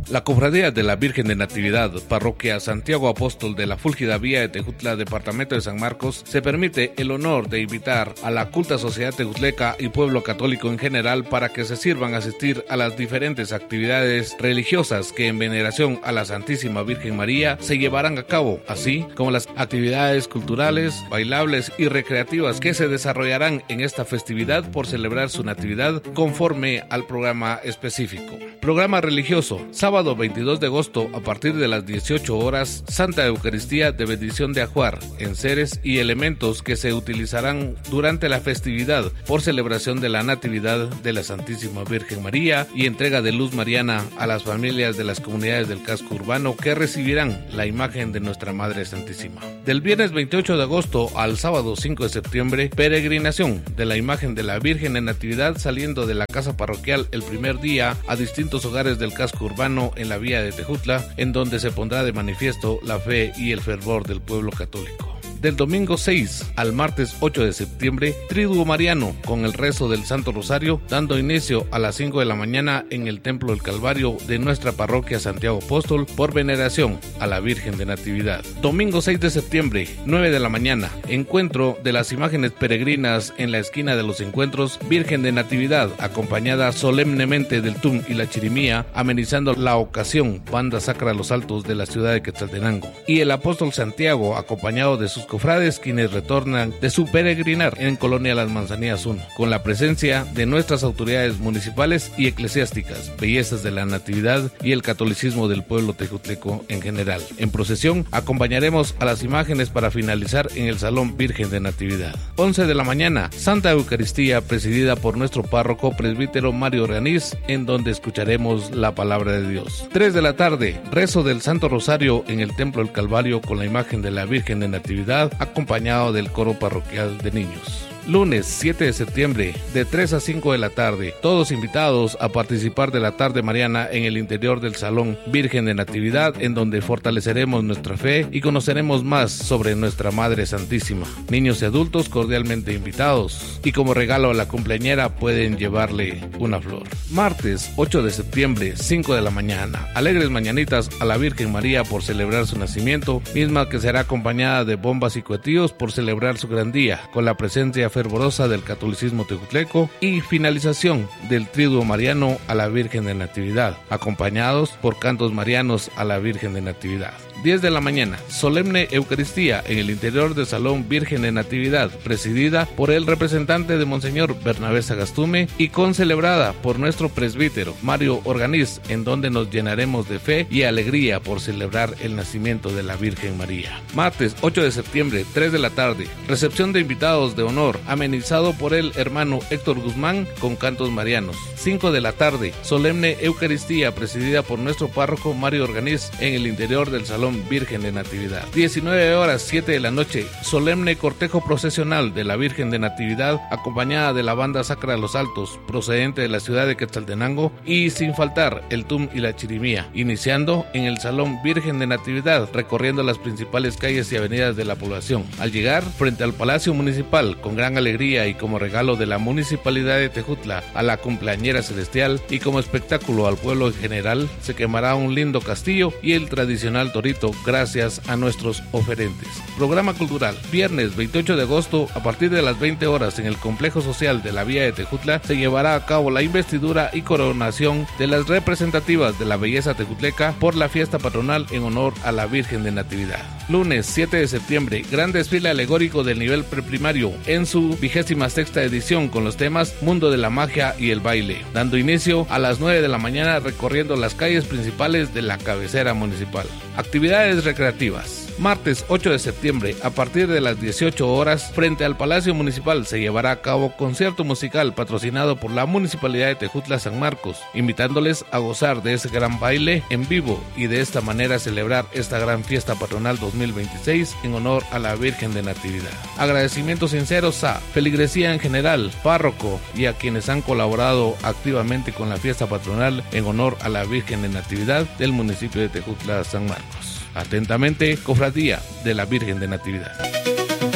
La Cofradía de la Virgen de Natividad, Parroquia Santiago Apóstol de la Fúlgida Vía de Tejutla, Departamento de San Marcos, se permite el honor de invitar a la culta sociedad tejutleca y pueblo católico en general para que se sirvan a asistir a las diferentes actividades religiosas que en veneración a la Santísima Virgen María se llevarán a cabo, así como las actividades culturales, bailables y recreativas que se desarrollarán en esta festividad por celebrar su natividad conforme al programa específico. Programa religioso: sábado 22 de agosto a partir de las 18 horas, Santa Eucaristía de bendición de ajuar, enseres y elementos que se utilizarán durante la festividad por celebración de la natividad de la Santísima Virgen María y entrega de luz mariana a las familias de las comunidades del casco urbano que recibirán la imagen de Nuestra Madre Santísima. Del viernes 28 de agosto al sábado 5 de septiembre, peregrinación de la imagen de la Virgen de Natividad saliendo de la casa parroquial el primer día a distintos hogares del casco urbano en la vía de Tejutla, en donde se pondrá de manifiesto la fe y el fervor del pueblo católico. Del domingo 6 al martes 8 de septiembre, Triduo Mariano con el rezo del Santo Rosario, dando inicio a las 5 de la mañana en el Templo del Calvario de nuestra parroquia Santiago Apóstol por veneración a la Virgen de Natividad. Domingo 6 de septiembre, 9 de la mañana, encuentro de las imágenes peregrinas en la esquina de los encuentros, Virgen de Natividad, acompañada solemnemente del tum y la chirimía, amenizando la ocasión, banda sacra a los altos de la ciudad de Quetzaltenango. Y el apóstol Santiago, acompañado de sus cofrades, quienes retornan de su peregrinar en Colonia Las Manzanillas 1, con la presencia de nuestras autoridades municipales y eclesiásticas, bellezas de la natividad y el catolicismo del pueblo tejutleco en general. En procesión acompañaremos a las imágenes para finalizar en el Salón Virgen de Natividad. 11 de la mañana, Santa Eucaristía presidida por nuestro párroco presbítero Mario Organiz, en donde escucharemos la palabra de Dios. 3 de la tarde, rezo del Santo Rosario en el Templo del Calvario con la imagen de la Virgen de Natividad, acompañado del coro parroquial de niños. Lunes 7 de septiembre, de 3 a 5 de la tarde, todos invitados a participar de la tarde mariana en el interior del Salón Virgen de Natividad, en donde fortaleceremos nuestra fe y conoceremos más sobre nuestra Madre Santísima. Niños y adultos cordialmente invitados, y como regalo a la cumpleañera pueden llevarle una flor. Martes 8 de septiembre, 5 de la mañana, alegres mañanitas a la Virgen María por celebrar su nacimiento, misma que será acompañada de bombas y cohetíos por celebrar su gran día, con la presencia fervorosa del catolicismo tejutleco y finalización del Triduo Mariano a la Virgen de Natividad, acompañados por cantos marianos a la Virgen de Natividad. 10 de la mañana, solemne Eucaristía en el interior del Salón Virgen de Natividad, presidida por el representante de Monseñor Bernabé Sagastume y concelebrada por nuestro presbítero Mario Organiz, en donde nos llenaremos de fe y alegría por celebrar el nacimiento de la Virgen María. Martes 8 de septiembre, 3 de la tarde, recepción de invitados de honor, amenizado por el hermano Héctor Guzmán con cantos marianos. 5 de la tarde, solemne Eucaristía presidida por nuestro párroco Mario Organiz en el interior del Salón Virgen de Natividad. 19 horas 7 de la noche, solemne cortejo procesional de la Virgen de Natividad acompañada de la banda sacra de los altos procedente de la ciudad de Quetzaltenango y sin faltar el tum y la chirimía, iniciando en el Salón Virgen de Natividad recorriendo las principales calles y avenidas de la población. Al llegar frente al Palacio Municipal, con gran alegría y como regalo de la Municipalidad de Tejutla a la cumpleañera celestial y como espectáculo al pueblo en general, se quemará un lindo castillo y el tradicional torito gracias a nuestros oferentes. Programa cultural: viernes 28 de agosto a partir de las 20 horas en el complejo social de la vía de Tejutla se llevará a cabo la investidura y coronación de las representativas de la belleza tejutleca por la fiesta patronal en honor a la Virgen de Natividad. Lunes 7 de septiembre, gran desfile alegórico del nivel preprimario en su 26ª edición con los temas Mundo de la Magia y el Baile, dando inicio a las 9 de la mañana recorriendo las calles principales de la cabecera municipal. Actividades recreativas. Martes 8 de septiembre, a partir de las 18 horas, frente al Palacio Municipal se llevará a cabo concierto musical patrocinado por la Municipalidad de Tejutla San Marcos, invitándoles a gozar de ese gran baile en vivo y de esta manera celebrar esta gran fiesta patronal 2026 en honor a la Virgen de Natividad. Agradecimientos sinceros a feligresía en general, párroco y a quienes han colaborado activamente con la fiesta patronal en honor a la Virgen de Natividad del municipio de Tejutla San Marcos. Atentamente, Cofradía de la Virgen de Natividad.